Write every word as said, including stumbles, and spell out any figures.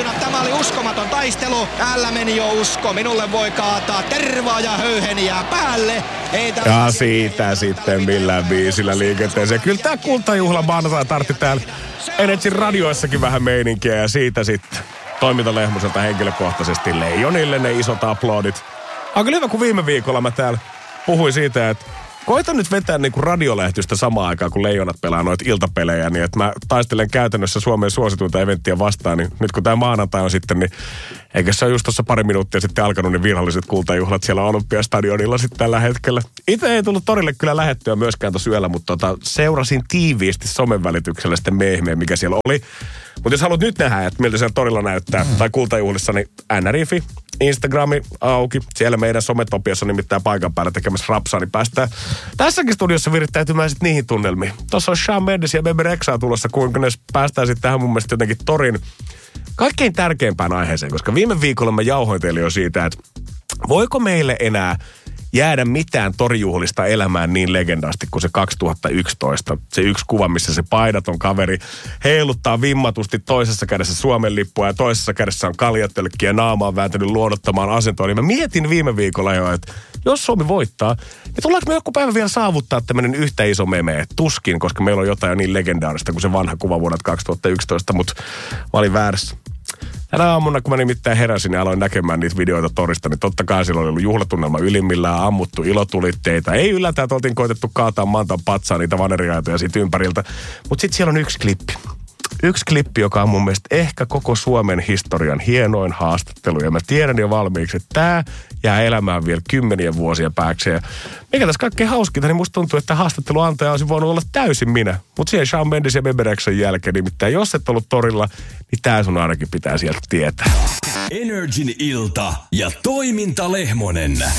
leijunat, tämä oli uskomaton taistelu. Täällä meni jo usko. Minulle voi kaataa tervaa ja höyheniä päälle. Ei ja siitä sitten millään biisillä liikenteeseen. Kyllä tää kultajuhla maanantai tartti täällä Energyn radioissakin vähän meininkiä ja siitä sitten Toiminta Lehmoselta henkilökohtaisesti Leijonille ne isot aplodit. On kyllä hyvä, kun viime viikolla mä täällä puhuin siitä, että koitan nyt vetää niinku radiolehtystä samaan aikaan, kun Leijonat pelaa noita iltapelejä, niin että mä taistelen käytännössä Suomen suosituinta eventtiä vastaan, niin nyt kun tää maanantai on sitten, niin eikä se ole just tuossa pari minuuttia sitten alkanut, niin viralliset kultajuhlat siellä Olympiastadionilla sitten tällä hetkellä. Itse ei tullut torille kyllä lähettyä myöskään tuossa yöllä, mutta tota, seurasin tiiviisti somen välityksellä sitten mehmeen, mikä siellä oli. Mutta jos haluat nyt nähdä, että miltä siellä torilla näyttää, tai kultajuhlissa, niin N R I F I, Instagrami auki. Siellä meidän sometopiossa nimittäin paikan päällä tekemässä rapsaa, niin päästään tässäkin studiossa virittäytymään sitten niihin tunnelmiin. Tuossa on Shawn Mendes ja Bebe Rexha tulossa, kuinka ne päästään sitten tähän mun mielestä jotenkin torin kaikkein tärkeimpään aiheeseen, koska viime viikolla mä jauhoin teille jo siitä, että voiko meille enää jäädä mitään torijuhlista elämään niin legendaasti kuin se kaksituhattayksitoista. Se yksi kuva, missä se paidaton kaveri heiluttaa vimmatusti toisessa kädessä Suomen lippua ja toisessa kädessä on kaljatölkki ja naama on vääntänyt luodottamaan asentoon. Niin mä mietin viime viikolla jo, että jos Suomi voittaa, niin tullaanko me joku päivä vielä saavuttaa tämmöinen yhtä iso meme? Tuskin, koska meillä on jotain niin legendaarista kuin se vanha kuva vuodelta kaksituhattayksitoista, mutta mä olin väärässä. Tänä aamuna, kun mä nimittäin heräsin ja aloin näkemään niitä videoita torista, niin totta kai siellä oli ollut juhlatunnelma ylimmillään, ammuttu ilotulitteita. Ei yllätä, että oltiin koitettu kaataa mantan patsaa niitä vaneriaitoja siitä ympäriltä. Mutta sitten siellä on yksi klippi. Yksi klippi, joka on mun mielestä ehkä koko Suomen historian hienoin haastattelu. Ja mä tiedän jo valmiiksi, että tää jää elämään vielä kymmenien vuosia pääksi. Ja mikä tässä kaikkein hauskinta, niin musta tuntuu, että haastatteluantaja olisi voinut olla täysin minä. Mutta siihen Shawn Mendes ja Bebe Rexhan jälkeen, nimittäin jos et ollut torilla, niin tää sun ainakin pitää sieltä tietää. Energin ilta ja Toiminta Lehmonen.